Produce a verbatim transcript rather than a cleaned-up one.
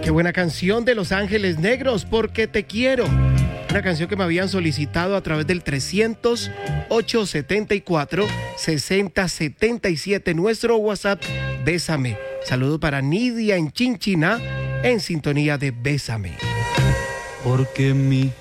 Qué buena canción de Los Ángeles Negros, Porque te quiero. Una canción que me habían solicitado a través del trescientos, ochocientos setenta y cuatro, sesenta setenta y siete, nuestro WhatsApp, Bésame. Saludos para Nidia en Chinchina, en sintonía de Bésame. Porque mi